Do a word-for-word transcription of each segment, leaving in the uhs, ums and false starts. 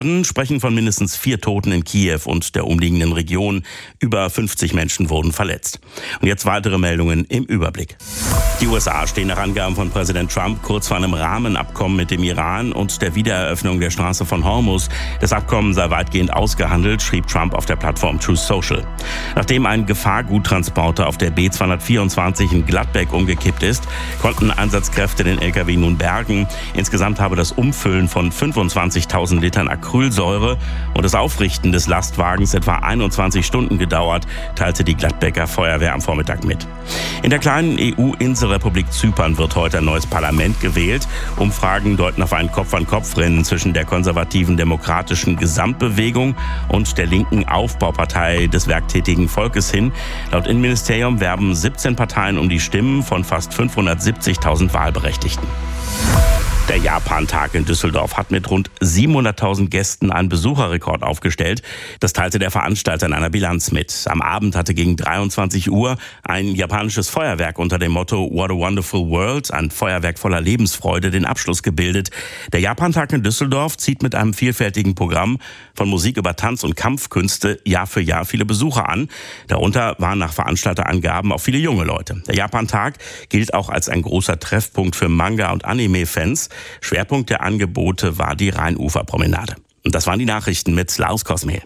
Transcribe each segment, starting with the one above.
sprechen von mindestens vier Toten in Kiew und der umliegenden Region. Über fünfzig Menschen wurden verletzt. Und jetzt weitere Meldungen im Überblick. Die U S A stehen nach Angaben von Präsident Trump kurz vor einem Rahmenabkommen mit dem Iran und der Wiedereröffnung der Straße von Hormuz. Das Abkommen sei weitgehend ausgehandelt, schrieb Trump auf der Plattform Truth Social. Nachdem ein Gefahrguttransporter auf der B zweihundertvierundzwanzig in Gladbeck umgekippt ist, konnten Einsatzkräfte den L K W nun bergen. Insgesamt habe das Umfüllen von fünfundzwanzigtausend Litern Acrylsäure und das Aufrichten des Lastwagens etwa einundzwanzig Stunden gedauert, teilte die Gladbecker Feuerwehr am Vormittag mit. In der kleinen E U-Inselrepublik Zypern wird heute ein neues Parlament gewählt. Umfragen deuten auf ein Kopf-an-Kopf-Rennen zwischen der konservativen Demokratischen Gesamtbewegung und der linken Aufbaupartei des werktätigen Volkes hin. Laut Innenministerium werben siebzehn Parteien um die Stimmen von fast fünfhundertsiebzigtausend Wahlberechtigten. Der Japan-Tag in Düsseldorf hat mit rund siebenhunderttausend Gästen einen Besucherrekord aufgestellt. Das teilte der Veranstalter in einer Bilanz mit. Am Abend hatte gegen dreiundzwanzig Uhr ein japanisches Feuerwerk unter dem Motto What a Wonderful World, ein Feuerwerk voller Lebensfreude, den Abschluss gebildet. Der Japan-Tag in Düsseldorf zieht mit einem vielfältigen Programm von Musik über Tanz- und Kampfkünste Jahr für Jahr viele Besucher an. Darunter waren nach Veranstalterangaben auch viele junge Leute. Der Japan-Tag gilt auch als ein großer Treffpunkt für Manga- und Anime-Fans. Schwerpunkt der Angebote war die Rheinuferpromenade. Und das waren die Nachrichten mit Klaus Kosmel.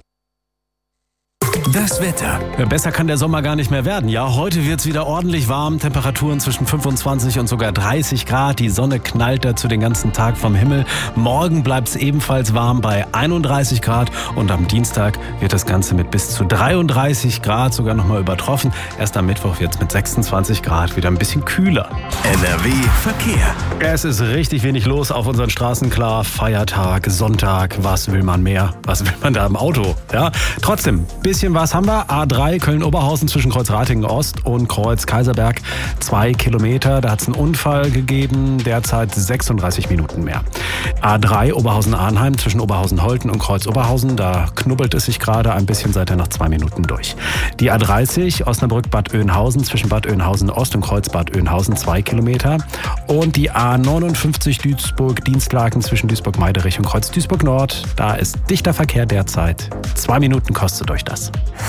Das Wetter. Ja, besser kann der Sommer gar nicht mehr werden. Ja, heute wird es wieder ordentlich warm. Temperaturen zwischen fünfundzwanzig und sogar dreißig Grad. Die Sonne knallt dazu den ganzen Tag vom Himmel. Morgen bleibt es ebenfalls warm bei einunddreißig Grad. Und am Dienstag wird das Ganze mit bis zu dreiunddreißig Grad sogar nochmal übertroffen. Erst am Mittwoch wird es mit sechsundzwanzig Grad wieder ein bisschen kühler. N R W Verkehr. Es ist richtig wenig los auf unseren Straßen. Klar, Feiertag, Sonntag. Was will man mehr? Was will man da im Auto? Ja, trotzdem, bisschen was haben wir. A drei Köln-Oberhausen zwischen Kreuz Ratingen-Ost und Kreuz Kaiserberg. Zwei Kilometer. Da hat es einen Unfall gegeben. Derzeit sechsunddreißig Minuten mehr. A drei Oberhausen-Arnheim zwischen Oberhausen-Holten und Kreuz Oberhausen. Da knubbelt es sich gerade ein bisschen, seid ihr nach zwei Minuten durch. Die A dreißig Osnabrück-Bad Oeynhausen zwischen Bad Oeynhausen-Ost und Kreuz Bad Oeynhausen. Zwei Kilometer. Und die A neunundfünfzig Duisburg-Dienstlaken zwischen Duisburg-Meiderich und Kreuz Duisburg-Nord. Da ist dichter Verkehr derzeit. Zwei Minuten kostet euch das.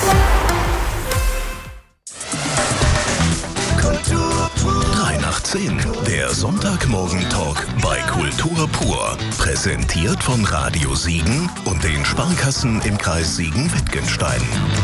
drei nach zehn, der Sonntagmorgen-Talk bei Kultur pur. Präsentiert von Radio Siegen und den Sparkassen im Kreis Siegen-Wittgenstein.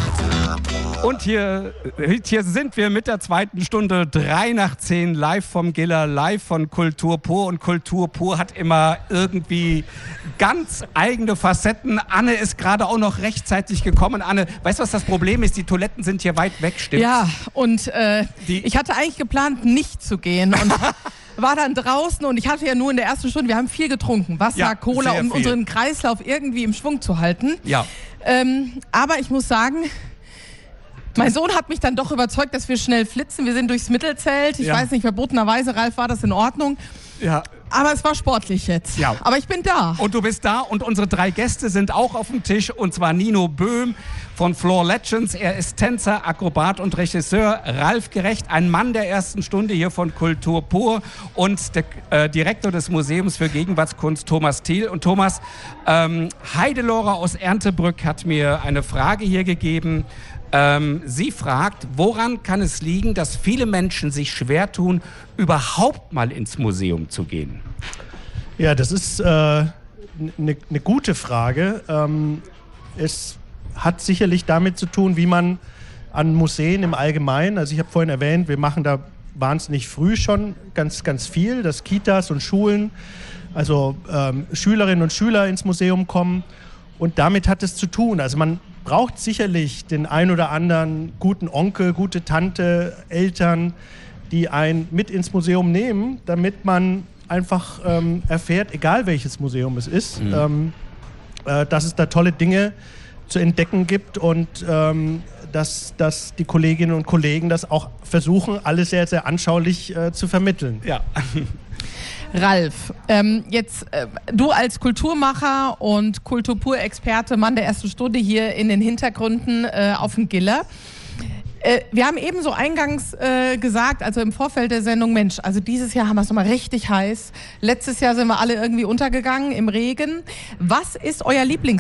Und hier, hier sind wir mit der zweiten Stunde, drei nach zehn, live vom Giller, live von Kultur pur. Und Kultur pur hat immer irgendwie ganz eigene Facetten. Anne ist gerade auch noch rechtzeitig gekommen. Anne, weißt du, was das Problem ist? Die Toiletten sind hier weit weg, stimmt's? Ja, und äh, Die- ich hatte eigentlich geplant, nicht zu gehen und war dann draußen und ich hatte ja nur in der ersten Stunde, wir haben viel getrunken, Wasser, Ja, Cola, sehr um viel. unseren Kreislauf irgendwie im Schwung zu halten. Ja. Ähm, aber ich muss sagen, mein Sohn hat mich dann doch überzeugt, dass wir schnell flitzen. Wir sind durchs Mittelzelt. Ich Ja. weiß nicht, verbotenerweise, Ralf, war das in Ordnung. Ja. Aber es war sportlich jetzt. Ja. Aber ich bin da. Und du bist da und unsere drei Gäste sind auch auf dem Tisch, und zwar Nino Böhm von Floor Legends. Er ist Tänzer, Akrobat und Regisseur. Ralf Gerecht, ein Mann der ersten Stunde hier von Kultur pur, und der äh, Direktor des Museums für Gegenwartskunst Thomas Thiel. Und Thomas, ähm, Heidelora aus Erntebrück hat mir eine Frage hier gegeben. Ähm, sie fragt, woran kann es liegen, dass viele Menschen sich schwer tun, überhaupt mal ins Museum zu gehen? Ja, das ist eine äh, ne, ne gute Frage. Ähm, es hat sicherlich damit zu tun, wie man an Museen im Allgemeinen, also ich habe vorhin erwähnt, wir machen da wahnsinnig früh schon ganz, ganz viel, dass Kitas und Schulen, also ähm, Schülerinnen und Schüler ins Museum kommen, und damit hat es zu tun. Also man braucht sicherlich den ein oder anderen guten Onkel, gute Tante, Eltern, die einen mit ins Museum nehmen, damit man einfach ähm, erfährt, egal welches Museum es ist, mhm. ähm, äh, dass es da tolle Dinge zu entdecken gibt, und ähm, dass, dass die Kolleginnen und Kollegen das auch versuchen, alles sehr, sehr anschaulich äh, zu vermitteln. Ja. Ralf, ähm, jetzt äh, du als Kulturmacher und Kulturpur-Experte, Mann der ersten Stunde hier in den Hintergründen äh, auf dem Giller. Äh, wir haben eben so eingangs äh, gesagt, also im Vorfeld der Sendung, Mensch, also dieses Jahr haben wir es nochmal richtig heiß. Letztes Jahr sind wir alle irgendwie untergegangen im Regen. Was ist euer Lieblings